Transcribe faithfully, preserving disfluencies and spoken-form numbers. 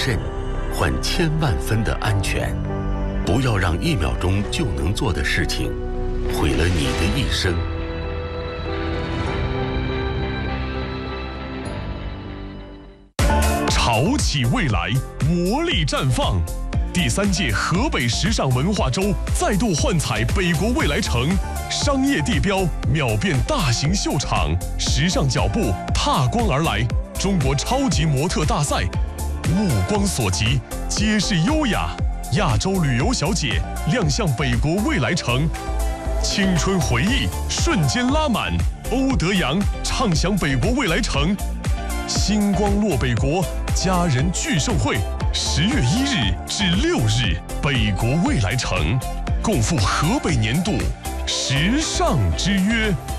慎，换千万分的安全。不要让一秒钟就能做的事情，毁了你的一生。 潮起未来，魔力绽放。第三届河北时尚文化周再度幻彩北国未来城，商业地标秒变大型秀场，时尚脚步踏光而来。中国超级模特大赛，目光所及皆是优雅。亚洲旅游小姐亮相北国未来城，青春回忆瞬间拉满。欧德阳畅享北国未来城，星光落北国家人聚盛会，十月一日至六日，北国未来城，共赴河北年度时尚之约。